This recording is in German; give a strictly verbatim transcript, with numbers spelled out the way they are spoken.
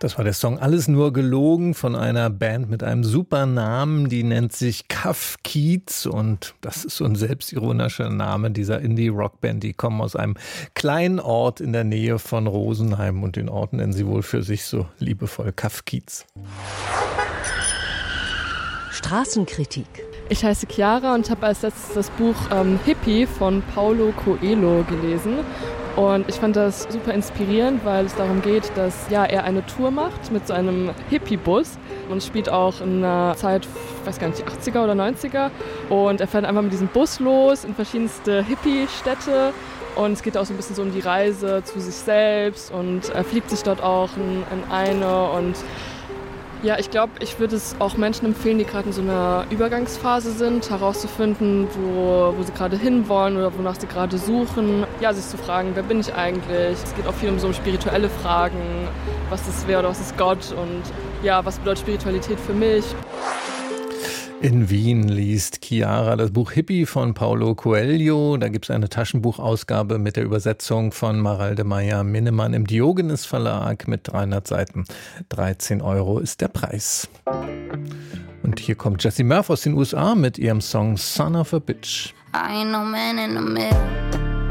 Das war der Song Alles nur gelogen von einer Band mit einem super Namen, die nennt sich Kaff Kiez und das ist so ein selbstironischer Name dieser Indie-Rockband. Die kommen aus einem kleinen Ort in der Nähe von Rosenheim und den Ort nennen sie wohl für sich so liebevoll Kaff Kiez. Straßenkritik. Ich heiße Chiara und habe als letztes das Buch ähm, Hippie von Paulo Coelho gelesen. Und ich fand das super inspirierend, weil es darum geht, dass ja, er eine Tour macht mit so einem Hippie-Bus und spielt auch in einer Zeit, ich weiß gar nicht, achtziger oder neunziger. Und er fährt einfach mit diesem Bus los in verschiedenste Hippie-Städte. Und es geht auch so ein bisschen so um die Reise zu sich selbst und er verliebt sich dort auch in, in eine und ja, ich glaube, ich würde es auch Menschen empfehlen, die gerade in so einer Übergangsphase sind, herauszufinden, wo, wo sie gerade hinwollen oder wonach sie gerade suchen. Ja, sich zu fragen, wer bin ich eigentlich? Es geht auch viel um so spirituelle Fragen. Was ist wer oder was ist Gott? Und ja, was bedeutet Spiritualität für mich? In Wien liest Chiara das Buch Hippie von Paulo Coelho. Da gibt es eine Taschenbuchausgabe mit der Übersetzung von Maralde Meyer-Minnemann im Diogenes Verlag mit dreihundert Seiten. dreizehn Euro ist der Preis. Und hier kommt Jessie Murphy aus den U S A mit ihrem Song Son of a Bitch. I ain't no man in the mirror.